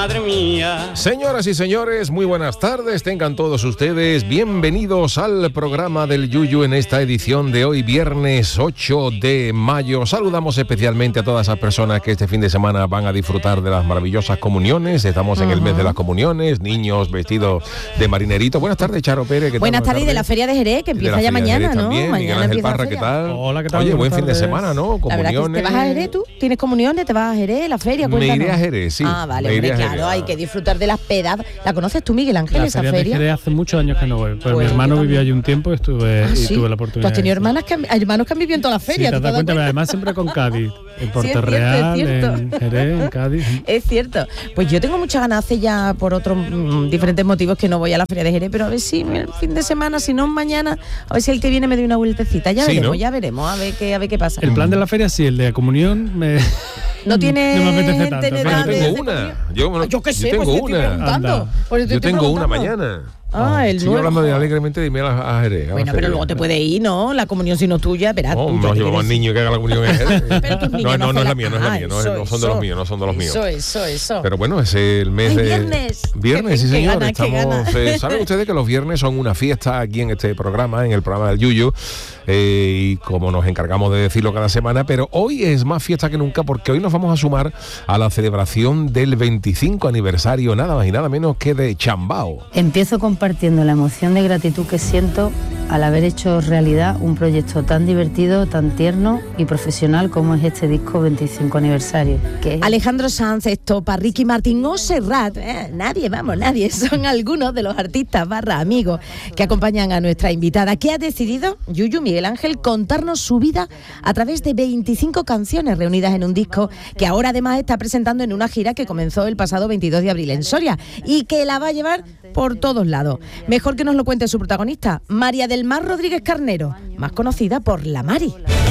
madre mía. Señoras y señores, muy buenas tardes, tengan todos ustedes bienvenidos al programa del Yuyu en esta edición de hoy, viernes 8 de mayo. Saludamos especialmente a todas esas personas que este fin de semana van a disfrutar de las maravillosas comuniones. Estamos en el mes de las comuniones, niños vestidos de marinerito. Buenas tardes, Charo Pérez. Buenas tardes, de la Feria de Jerez, que empieza ya mañana, ¿no? También, Miguel Ángel Parra, ¿qué tal? Hola, ¿qué tal? Oye, buen fin de semana, ¿no? Comuniones. ¿Te vas a Jerez tú? ¿Tienes comuniones? ¿Te vas a Jerez? ¿La feria? Cuéntanos. Me iré a Jerez, sí. Ah, vale, hombre, claro, hay que disfrutar de las pedas. ¿La conoces tú, Miguel Ángel, esa feria? La feria de Jerez hace muchos años que no voy, pero mi hermano vivió allí un tiempo y tuve la oportunidad. ¿Tú has tenido hermanos que han vivido en todas las ferias? Sí, te das cuenta, pero además siempre con Cádiz. En Puerto Real, en Jerez, en Cádiz. Es cierto. Pues yo tengo muchas ganas, hace ya por otros diferentes motivos que no voy a la Feria de Jerez, pero a ver si el fin de semana, si no mañana, a ver si el que viene me doy una vueltecita. Ya veremos, a ver qué pasa. El plan de la feria sí, el de la comunión no tiene no me apetece tanto. Yo tengo una. Yo qué sé, yo tengo pues te estoy preguntando. Yo tengo una mañana. Estoy hablando de alegremente de irme a Jerez. Bueno, pero luego te puede ir, ¿no? La comunión si no es tuya, verás. No llevamos niños que hagan la comunión en Jerez. No es la mía, no son de los míos. Eso. Pero bueno, es el mes de... Viernes, sí señor. Saben ustedes que los viernes son una fiesta aquí en este programa, en el programa del Yuyu, y como nos encargamos de decirlo cada semana, pero hoy es más fiesta que nunca porque hoy nos vamos a sumar a la celebración del 25 aniversario, nada más y nada menos que de Chambao. Empiezo compartiendo la emoción de gratitud que siento al haber hecho realidad un proyecto tan divertido, tan tierno y profesional como es este disco 25 aniversario. Alejandro Sanz, Estopa, Ricky Martin o Serrat, nadie, son algunos de los artistas amigos que acompañan a nuestra invitada, que ha decidido, Yuyu, Miguel Ángel, contarnos su vida a través de 25 canciones reunidas en un disco que ahora además está presentando en una gira que comenzó el pasado 22 de abril en Soria y que la va a llevar por todos lados. Mejor que nos lo cuente su protagonista, María del Mar Rodríguez Carnero, más conocida por La Mari.